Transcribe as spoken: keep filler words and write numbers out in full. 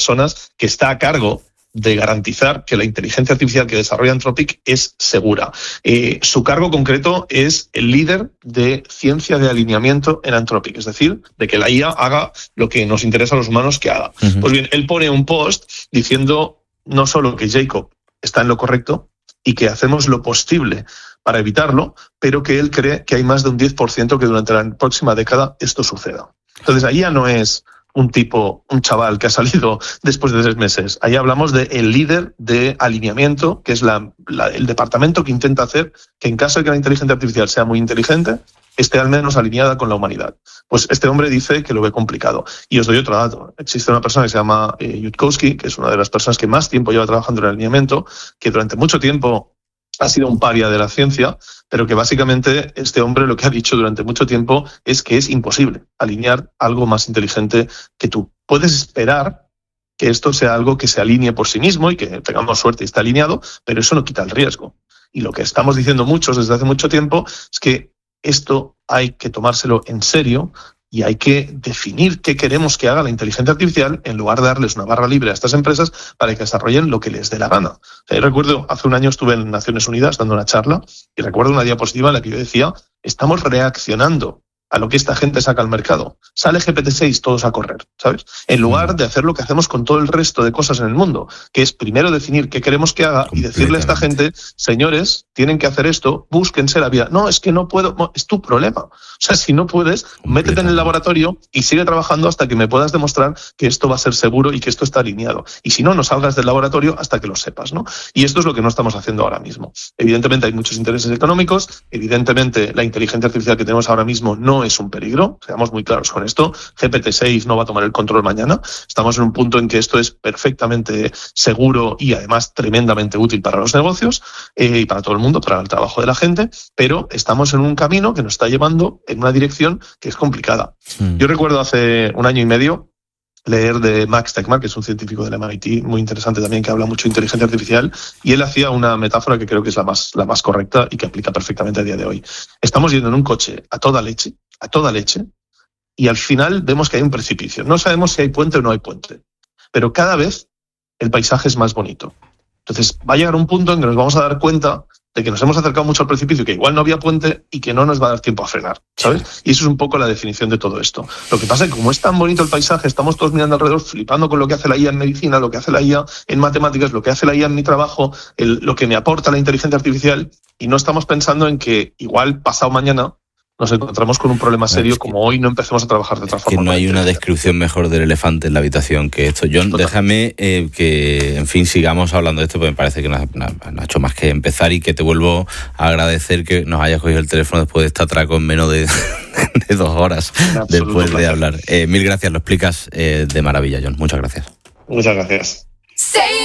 personas que está a cargo de garantizar que la inteligencia artificial que desarrolla Anthropic es segura. Eh, su cargo concreto es el líder de ciencia de alineamiento en Anthropic, es decir, de que la I A haga lo que nos interesa a los humanos que haga. Uh-huh. Pues bien, él pone un post diciendo no solo que Jacob está en lo correcto y que hacemos lo posible para evitarlo, pero que él cree que hay más de un diez por ciento que durante la próxima década esto suceda. Entonces, ahí ya no es un tipo, un chaval que ha salido después de tres meses. Ahí hablamos de el líder de alineamiento, que es la, la, el departamento que intenta hacer que en caso de que la inteligencia artificial sea muy inteligente, esté al menos alineada con la humanidad. Pues este hombre dice que lo ve complicado. Y os doy otro dato. Existe una persona que se llama eh, Yudkowsky, que es una de las personas que más tiempo lleva trabajando en el alineamiento, que durante mucho tiempo ha sido un paria de la ciencia, pero que básicamente este hombre lo que ha dicho durante mucho tiempo es que es imposible alinear algo más inteligente que tú. Puedes esperar que esto sea algo que se alinee por sí mismo y que tengamos suerte y esté alineado, pero eso no quita el riesgo. Y lo que estamos diciendo muchos desde hace mucho tiempo es que esto hay que tomárselo en serio y hay que definir qué queremos que haga la inteligencia artificial en lugar de darles una barra libre a estas empresas para que desarrollen lo que les dé la gana. O sea, yo recuerdo, hace un año estuve en Naciones Unidas dando una charla y recuerdo una diapositiva en la que yo decía, estamos reaccionando a lo que esta gente saca al mercado. Sale G P T seis, todos a correr, ¿sabes? En lugar de hacer lo que hacemos con todo el resto de cosas en el mundo, que es primero definir qué queremos que haga y decirle a esta gente, señores, tienen que hacer esto, búsquense la vida. No, es que no puedo, no, es tu problema. O sea, si no puedes, métete en el laboratorio y sigue trabajando hasta que me puedas demostrar que esto va a ser seguro y que esto está alineado. Y si no, no salgas del laboratorio hasta que lo sepas, ¿no? Y esto es lo que no estamos haciendo ahora mismo. Evidentemente hay muchos intereses económicos, evidentemente la inteligencia artificial que tenemos ahora mismo no es un peligro, seamos muy claros con esto. G P T seis no va a tomar el control mañana. Estamos en un punto en que esto es perfectamente seguro y además tremendamente útil para los negocios eh, y para todo el mundo, para el trabajo de la gente, pero estamos en un camino que nos está llevando en una dirección que es complicada. Mm. Yo recuerdo hace un año y medio leer de Max Tegmark, que es un científico del M I T muy interesante también, que habla mucho de inteligencia artificial, y él hacía una metáfora que creo que es la más, la más correcta y que aplica perfectamente a día de hoy. Estamos yendo en un coche a toda leche, a toda leche, y al final vemos que hay un precipicio. No sabemos si hay puente o no hay puente, pero cada vez el paisaje es más bonito. Entonces va a llegar un punto en que nos vamos a dar cuenta de que nos hemos acercado mucho al precipicio, que igual no había puente y que no nos va a dar tiempo a frenar, ¿sabes? Y eso es un poco la definición de todo esto. Lo que pasa es que como es tan bonito el paisaje, estamos todos mirando alrededor, flipando con lo que hace la I A en medicina, lo que hace la I A en matemáticas, lo que hace la I A en mi trabajo, el, lo que me aporta la inteligencia artificial, y no estamos pensando en que igual pasado mañana nos encontramos con un problema serio, es que, como hoy no empecemos a trabajar de otra forma. Que no hay una descripción mejor del elefante en la habitación que esto. John, Total. déjame eh, que, en fin, sigamos hablando de esto, porque me parece que no, no, no ha hecho más que empezar, y que te vuelvo a agradecer que nos hayas cogido el teléfono después de este atraco en menos de, de dos horas después de placer. hablar. Eh, mil gracias, lo explicas eh, de maravilla, John. Muchas gracias. Muchas gracias.